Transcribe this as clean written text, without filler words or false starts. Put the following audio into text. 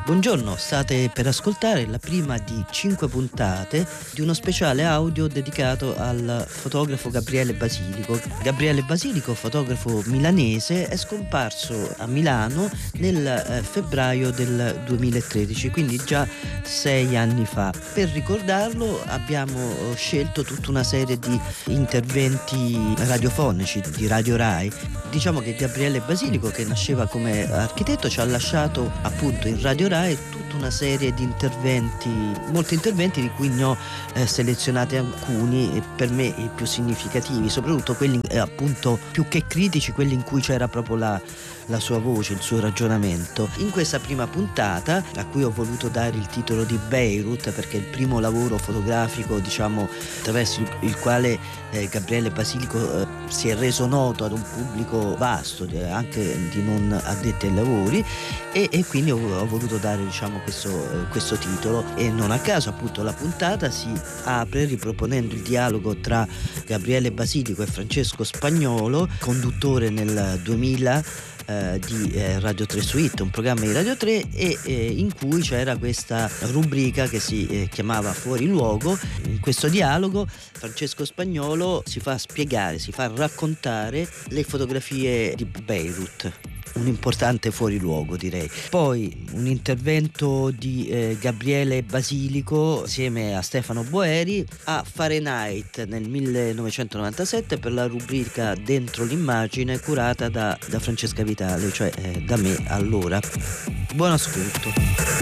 Buongiorno, state per ascoltare la prima di 5 puntate di uno speciale audio dedicato al fotografo Gabriele Basilico. Gabriele Basilico, fotografo milanese, è scomparso a Milano nel febbraio del 2013, quindi già 6 anni fa. Per ricordarlo abbiamo scelto tutta una serie di interventi radiofonici di Radio Rai. Diciamo che Gabriele Basilico, che nasceva come architetto, ci ha lasciato appunto in Radio Rai tutta una serie di interventi, molti interventi di cui ne ho selezionati alcuni, e per me i più significativi, soprattutto quelli appunto più che critici, quelli in cui c'era proprio la sua voce, il suo ragionamento. In questa prima puntata, a cui ho voluto dare il titolo di Beirut, perché è il primo lavoro fotografico, diciamo, attraverso il quale Gabriele Basilico si è reso noto ad un pubblico vasto, anche di non addetti ai lavori, e quindi ho voluto dare, diciamo, questo titolo. E non a caso appunto la puntata si apre riproponendo il dialogo tra Gabriele Basilico e Francesco Spagnolo, conduttore nel 2000 di Radio 3 Suite, un programma di Radio 3, e in cui c'era questa rubrica che si chiamava Fuori Luogo. In questo dialogo Francesco Spagnolo si fa spiegare, si fa raccontare le fotografie di Beirut, un importante fuoriluogo, direi. Poi un intervento di Gabriele Basilico assieme a Stefano Boeri a Fahrenheit nel 1997 per la rubrica Dentro l'immagine, curata da Francesca Vitale, cioè da me allora. Buon ascolto.